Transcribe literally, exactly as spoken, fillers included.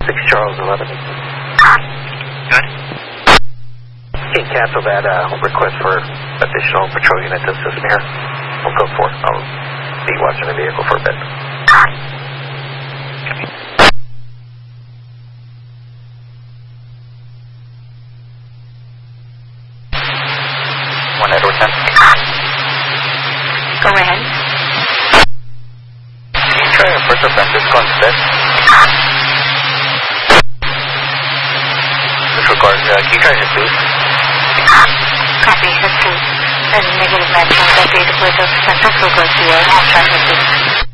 six Charles eleven. Good. Okay, cancel that uh, request for additional patrol unit to assist me here. We'll go for it. I'll be watching the vehicle for a bit. One Edward ten. Go ahead. Can you try a Puerto Francisco instead? Disregard, uh, can you try Jesus? Copy, Jesus. And negative mention that data Puerto Francisco goes to your traffic.